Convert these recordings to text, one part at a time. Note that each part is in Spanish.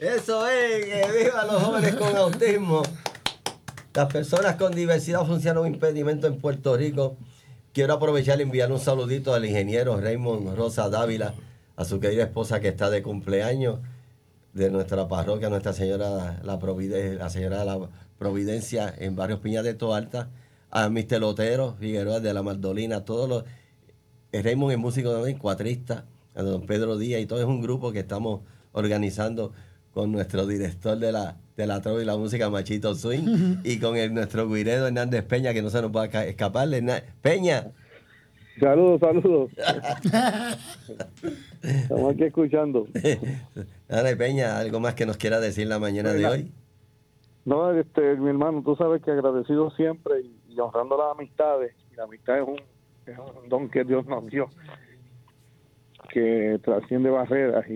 Eso es, que viva los jóvenes con autismo. Las personas con diversidad funcionan un impedimento en Puerto Rico. Quiero aprovechar y enviar un saludito al ingeniero Raymond Rosa Dávila, a su querida esposa que está de cumpleaños, de nuestra parroquia, Nuestra Señora la Señora de la Providencia en Barrios Piñas de Toalta, a Mr. Lotero Figueroa de la Maldolina, todos los... Raymond es músico también, cuatrista, a don Pedro Díaz, y todo es un grupo que estamos organizando con nuestro director de la trova y la música, Machito Swing, y con nuestro guiredo Hernández Peña, que no se nos va a escapar. Peña. Saludos. Estamos aquí escuchando. Dale, Peña, ¿algo más que nos quiera decir la mañana de hoy? No, mi hermano, tú sabes que agradecido siempre y honrando las amistades. Y la amistad es un don que Dios nos dio, que trasciende barreras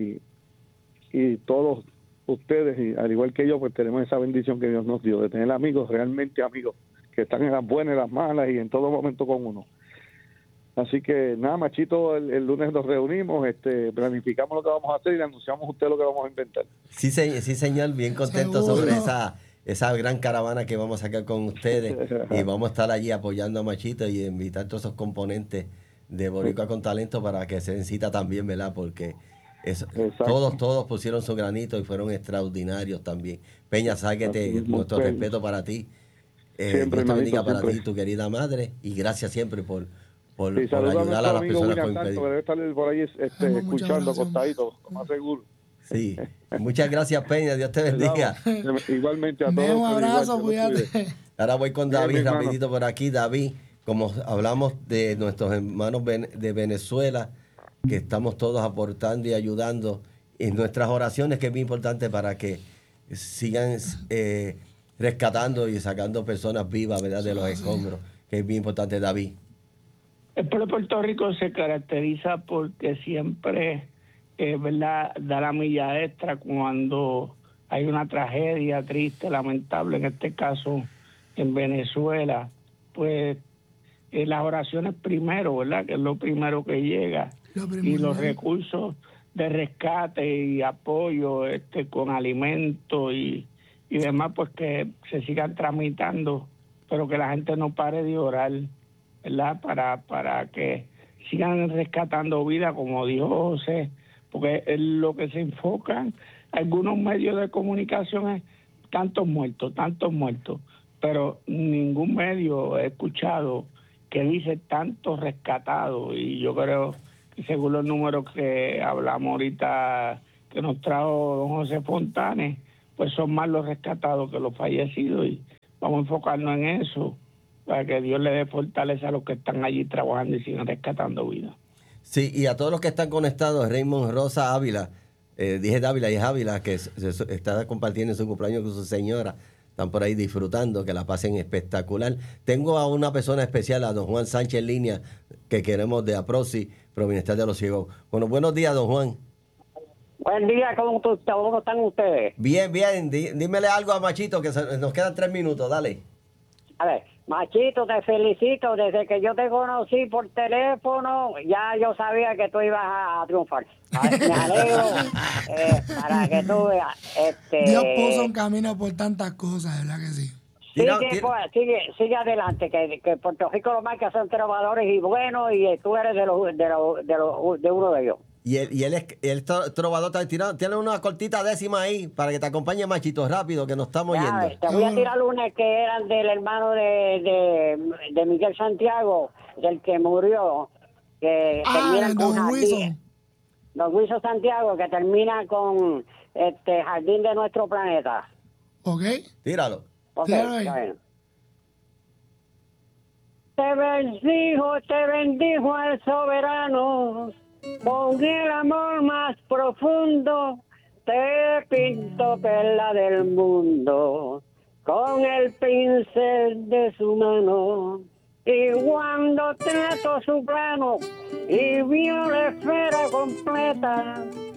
y todos ustedes, y al igual que yo, pues tenemos esa bendición que Dios nos dio, de tener amigos, realmente amigos, que están en las buenas, en las malas y en todo momento con uno. Así que nada, Machito, el lunes nos reunimos, planificamos lo que vamos a hacer y le anunciamos a usted lo que vamos a inventar. Sí, señor, bien contento sobre esa gran caravana que vamos a sacar con ustedes y vamos a estar allí apoyando a Machito y invitar a todos esos componentes de Boricua con Talento para que se den cita también, ¿verdad? Porque todos pusieron su granito y fueron extraordinarios también. Peña, sáquete nuestro respeto para ti. Dios te bendiga para ti, tu querida madre, y gracias siempre por ayudar a las personas con impedimentos. Debe estar por ahí escuchando, acostadito, más seguro. Sí, muchas gracias, Peña, Dios te bendiga. Igualmente a todos. Un abrazo, cuídate. Ahora voy con David, rapidito por aquí. David, como hablamos de nuestros hermanos de Venezuela, que estamos todos aportando y ayudando en nuestras oraciones, que es muy importante para que sigan rescatando y sacando personas vivas, ¿verdad?, de los escombros, que es muy importante, David. El pueblo de Puerto Rico se caracteriza porque siempre, ¿verdad?, da la milla extra cuando hay una tragedia triste, lamentable, en este caso en Venezuela. Pues las oraciones primero, ¿verdad?, que es lo primero que llega, y los recursos de rescate y apoyo con alimentos y demás, pues que se sigan tramitando, pero que la gente no pare de orar, ¿verdad?, para que sigan rescatando vida, como dijo José, porque es lo que se enfocan algunos medios de comunicación es tantos muertos, pero ningún medio he escuchado que dice tantos rescatados, y yo creo que según los números que hablamos ahorita que nos trajo don José Fontanes, pues son más los rescatados que los fallecidos, y vamos a enfocarnos en eso, para que Dios le dé fortaleza a los que están allí trabajando y sigan rescatando vidas. Sí, y a todos los que están conectados, Raymond Rosa Ávila, dije Dávila y es Ávila, que está compartiendo su cumpleaños con su señora, están por ahí disfrutando, que la pasen espectacular. Tengo a una persona especial, a don Juan Sánchez en línea, que queremos de APROCI, Bienestar de los Ciegos. Bueno, buenos días, don Juan. Buen día, ¿cómo están ustedes? Bien, dímele algo a Machito, que nos quedan 3 minutos, dale. A ver, Machito, te felicito. Desde que yo te conocí por teléfono, ya yo sabía que tú ibas a triunfar. Me alegro para que tú veas. Dios puso un camino por tantas cosas, ¿verdad que sí? Sigue adelante, que Puerto Rico lo más que son trovadores y buenos, y tú eres de uno de ellos. Y él es trovador, tiene una cortita décima ahí para que te acompañe, Machito, rápido, que nos estamos yendo. Te voy a tirar unas que eran del hermano de Miguel Santiago, del que murió, que termina con Don Wilson Santiago, que termina con Jardín de Nuestro Planeta. Ok. Tíralo. Bueno. Te bendijo el soberano, con el amor más profundo, te pinto perla del mundo, con el pincel de su mano. Y cuando trató su plano y vio la esfera completa,